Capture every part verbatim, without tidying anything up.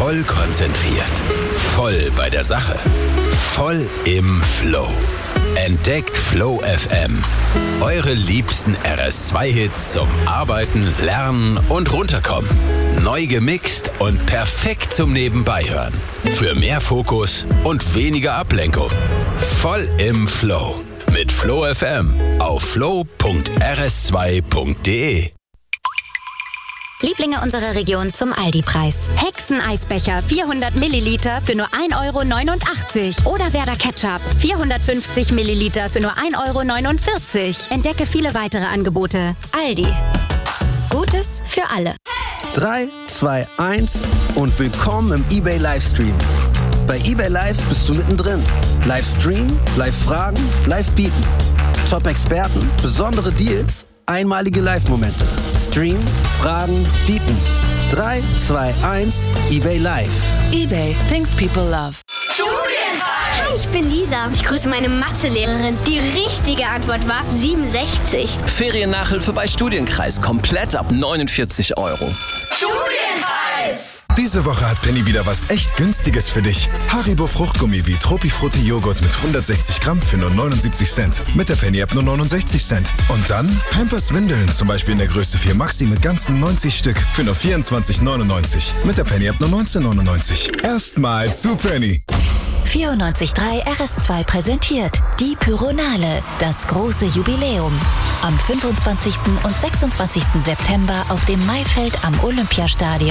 Voll konzentriert. Voll bei der Sache. Voll im Flow. Entdeckt Flow F M. Eure liebsten R S zwei Hits zum Arbeiten, Lernen und Runterkommen. Neu gemixt und perfekt zum Nebenbeihören. Für mehr Fokus und weniger Ablenkung. Voll im Flow. Mit Flow F M auf flow punkt r s zwei punkt d e. Lieblinge unserer Region zum Aldi-Preis. Hexen-Eisbecher vierhundert Milliliter für nur ein Euro neunundachtzig. Oder Werder Ketchup vierhundertfünfzig Milliliter für nur ein Euro neunundvierzig. Entdecke viele weitere Angebote. Aldi. Gutes für alle. drei, zwei, eins und willkommen im eBay Livestream. Bei eBay Live bist du mittendrin. Livestream, Live-Fragen, Live-Bieten. Top-Experten, besondere Deals, einmalige Live-Momente. Stream, Fragen, Bieten. drei, zwei, eins, eBay Live. eBay, things people love. Hi, ich bin Lisa. Ich grüße meine Mathelehrerin. Die richtige Antwort war siebenundsechzig. Feriennachhilfe bei Studienkreis. Komplett ab neunundvierzig Euro. Studienkreis! Diese Woche hat Penny wieder was echt Günstiges für dich. Haribo Fruchtgummi wie Tropifrutti Joghurt mit hundertsechzig Gramm für nur neunundsiebzig Cent. Mit der Penny-App nur neunundsechzig Cent. Und dann Pampers Windeln, zum Beispiel in der Größe vier Maxi mit ganzen neunzig Stück für nur vierundzwanzig neunundneunzig. Mit der Penny-App nur neunzehn neunundneunzig. Erstmal zu Penny. vierundneunzig Komma drei R S zwei präsentiert die Pyronale, das große Jubiläum. Am fünfundzwanzigsten und sechsundzwanzigsten September auf dem Maifeld am Olympiastadion.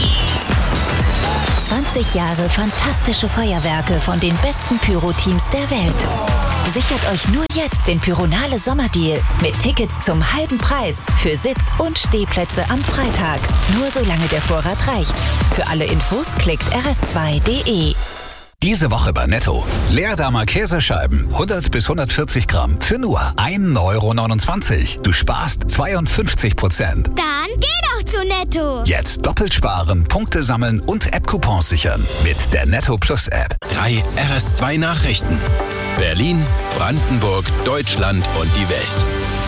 zwanzig Jahre fantastische Feuerwerke von den besten Pyro-Teams der Welt. Sichert euch nur jetzt den Pyronale Sommerdeal mit Tickets zum halben Preis für Sitz- und Stehplätze am Freitag. Nur solange der Vorrat reicht. Für alle Infos klickt r s zwei punkt d e. Diese Woche bei Netto. Leerdammer Käsescheiben, hundert bis hundertvierzig Gramm, für nur ein Euro neunundzwanzig. Du sparst zweiundfünfzig Prozent. Dann geh doch zu Netto. Jetzt doppelt sparen, Punkte sammeln und App-Coupons sichern. Mit der Netto Plus App. Drei R S zwei Nachrichten. Berlin, Brandenburg, Deutschland und die Welt.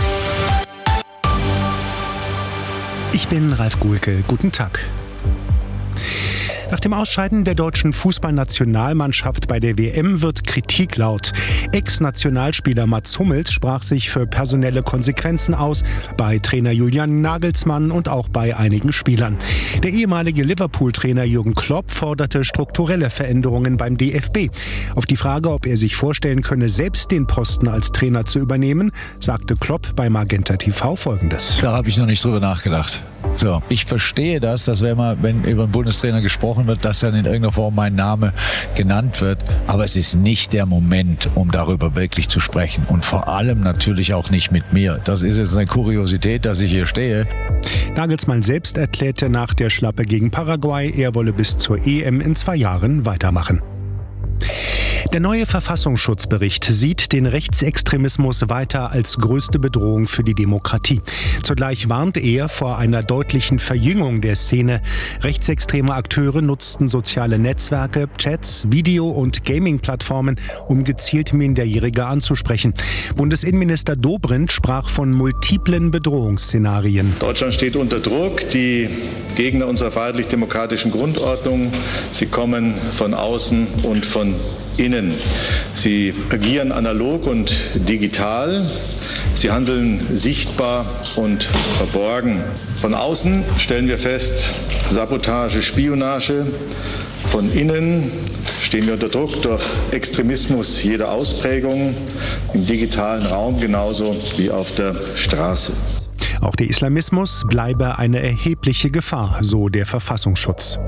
Ich bin Ralf Guhlke. Guten Tag. Nach dem Ausscheiden der deutschen Fußballnationalmannschaft bei der W M wird Kritik laut. Ex-Nationalspieler Mats Hummels sprach sich für personelle Konsequenzen aus, bei Trainer Julian Nagelsmann und auch bei einigen Spielern. Der ehemalige Liverpool-Trainer Jürgen Klopp forderte strukturelle Veränderungen beim D F B. Auf die Frage, ob er sich vorstellen könne, selbst den Posten als Trainer zu übernehmen, sagte Klopp bei Magenta T V Folgendes. Da habe ich noch nicht drüber nachgedacht. So, ich verstehe das, dass wenn man, wenn über einen Bundestrainer gesprochen wird, dass dann in irgendeiner Form mein Name genannt wird. Aber es ist nicht der Moment, um darüber wirklich zu sprechen. Und vor allem natürlich auch nicht mit mir. Das ist jetzt eine Kuriosität, dass ich hier stehe. Nagelsmann selbst erklärte nach der Schlappe gegen Paraguay, er wolle bis zur E M in zwei Jahren weitermachen. Der neue Verfassungsschutzbericht sieht den Rechtsextremismus weiter als größte Bedrohung für die Demokratie. Zugleich warnt er vor einer deutlichen Verjüngung der Szene. Rechtsextreme Akteure nutzten soziale Netzwerke, Chats, Video- und Gaming-Plattformen, um gezielt Minderjährige anzusprechen. Bundesinnenminister Dobrindt sprach von multiplen Bedrohungsszenarien. Deutschland steht unter Druck. Die Gegner unserer freiheitlich-demokratischen Grundordnung, sie kommen von außen und von innen. Sie agieren analog und digital. Sie handeln sichtbar und verborgen. Von außen stellen wir fest, Sabotage, Spionage. Von innen stehen wir unter Druck durch Extremismus jeder Ausprägung, im digitalen Raum genauso wie auf der Straße. Auch der Islamismus bleibe eine erhebliche Gefahr, so der Verfassungsschutz.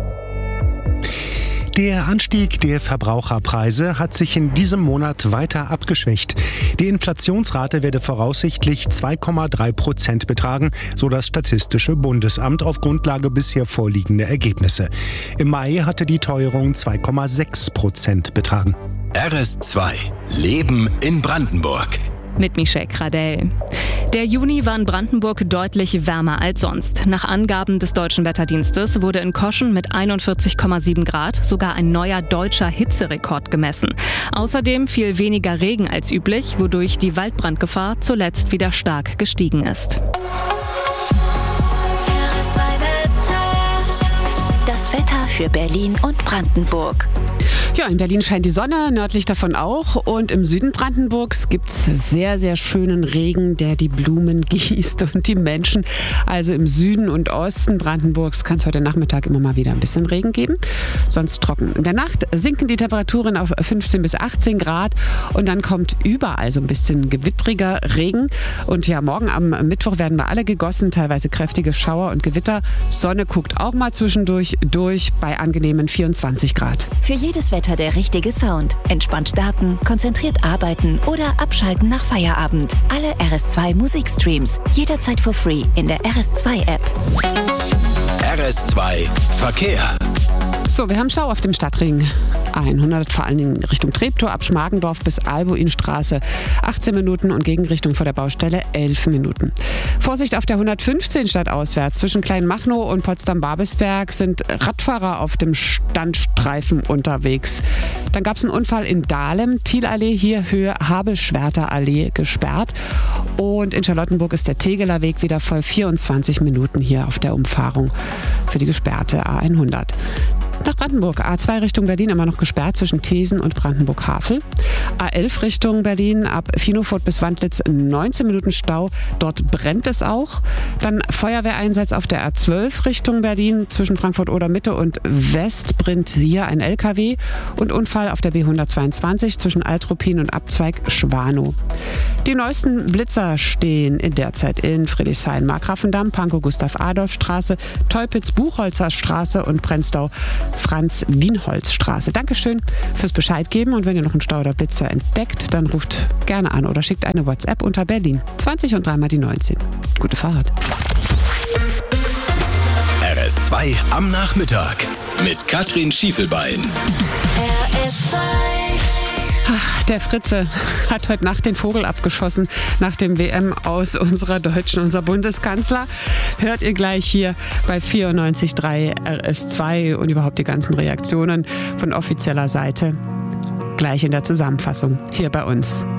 Der Anstieg der Verbraucherpreise hat sich in diesem Monat weiter abgeschwächt. Die Inflationsrate werde voraussichtlich zwei Komma drei Prozent betragen, so das Statistische Bundesamt auf Grundlage bisher vorliegender Ergebnisse. Im Mai hatte die Teuerung zwei Komma sechs Prozent betragen. R S zwei. Leben in Brandenburg. Mit Michelle Kradell. Der Juni war in Brandenburg deutlich wärmer als sonst. Nach Angaben des Deutschen Wetterdienstes wurde in Koschen mit einundvierzig Komma sieben Grad sogar ein neuer deutscher Hitzerekord gemessen. Außerdem fiel weniger Regen als üblich, wodurch die Waldbrandgefahr zuletzt wieder stark gestiegen ist. Das Wetter für Berlin und Brandenburg. Ja, in Berlin scheint die Sonne, nördlich davon auch. Und im Süden Brandenburgs gibt es sehr, sehr schönen Regen, der die Blumen gießt und die Menschen. Also im Süden und Osten Brandenburgs kann es heute Nachmittag immer mal wieder ein bisschen Regen geben. Sonst trocken. In der Nacht sinken die Temperaturen auf fünfzehn bis achtzehn Grad und dann kommt überall so ein bisschen gewittriger Regen. Und ja, morgen am Mittwoch werden wir alle gegossen, teilweise kräftige Schauer und Gewitter. Sonne guckt auch mal zwischendurch durch bei angenehmen vierundzwanzig Grad. Für jedes Wetter der richtige Sound. Entspannt starten, konzentriert arbeiten oder abschalten nach Feierabend. Alle R S zwei Musikstreams. Jederzeit for free in der R S zwei App. R S zwei Verkehr. So, wir haben Stau auf dem Stadtring hundert, vor allen Dingen Richtung Treptow, ab Schmargendorf bis Albuinstraße achtzehn Minuten und Gegenrichtung vor der Baustelle elf Minuten. Vorsicht auf der hundertfünfzehn stadtauswärts. Zwischen Kleinmachnow und Potsdam-Babelsberg sind Radfahrer auf dem Standstreifen unterwegs. Dann gab es einen Unfall in Dahlem, Thielallee, hier Höhe Habelschwerter Allee gesperrt. Und in Charlottenburg ist der Tegeler Weg wieder voll, vierundzwanzig Minuten hier auf der Umfahrung für die gesperrte A hundert. Nach Brandenburg, A zwei Richtung Berlin immer noch gesperrt zwischen Thesen und Brandenburg-Havel. A elf Richtung Berlin ab Finofurt bis Wandlitz neunzehn Minuten Stau. Dort brennt es auch. Dann Feuerwehreinsatz auf der A zwölf Richtung Berlin zwischen Frankfurt-Oder-Mitte und West brennt hier ein L K W. Und Unfall auf der B hundertzweiundzwanzig zwischen Altruppin und Abzweig Schwanow. Die neuesten Blitzer stehen in der Zeit in Friedrichshain, Markgrafendamm, Pankow-Gustav-Adolf-Straße, Teupitz-Buchholzer-Straße und Prenzlau Franz-Wienholz-Straße. Dankeschön fürs Bescheid geben und wenn ihr noch einen Stau oder Blitzer entdeckt, dann ruft gerne an oder schickt eine WhatsApp unter Berlin zwanzig und dreimal die neunzehn. Gute Fahrt. R S zwei am Nachmittag mit Katrin Schiefelbein. R S zwei. Ach, der Fritze hat heute Nacht den Vogel abgeschossen nach dem W M-Aus unserer Deutschen, unser Bundeskanzler. Hört ihr gleich hier bei vierundneunzig Komma drei R S zwei und überhaupt die ganzen Reaktionen von offizieller Seite. Gleich in der Zusammenfassung hier bei uns.